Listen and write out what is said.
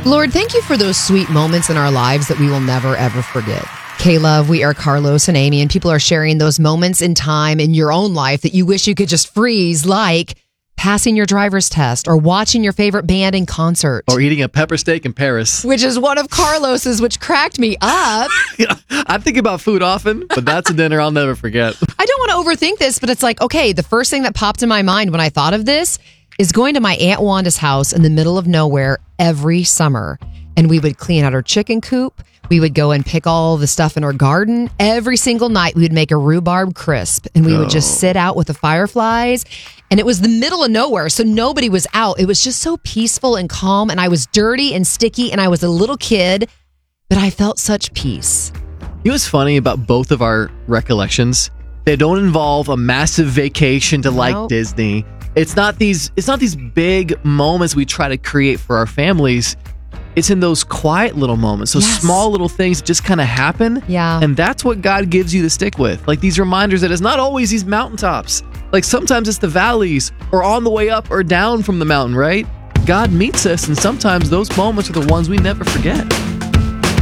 Lord, thank you for those sweet moments in our lives that we will never, ever forget. K-Love, we are Carlos and Amy, and people are sharing those moments in time in your own life that you wish you could just freeze, like passing your driver's test or watching your favorite band in concert. Or eating a pepper steak in Paris. Which is one of Carlos's, which cracked me up. I think about food often, but that's a dinner I'll never forget. I don't want to overthink this, but it's like, okay, the first thing that popped in my mind when I thought of this is going to my Aunt Wanda's house in the middle of nowhere every summer. And we would clean out her chicken coop. We would go and pick all the stuff in her garden. Every single night, we would make a rhubarb crisp. And we would just sit out with the fireflies. And it was the middle of nowhere, so nobody was out. It was just so peaceful and calm. And I was dirty and sticky, and I was a little kid. But I felt such peace. You know what's funny about both of our recollections? They don't involve a massive vacation to like Disney. It's not these big moments we try to create for our families. It's in those quiet little moments, those small little things that just kind of happen. Yeah. And that's what God gives you to stick with. Like these reminders that it's not always these mountaintops. Like sometimes it's the valleys or on the way up or down from the mountain, right? God meets us, and sometimes those moments are the ones we never forget.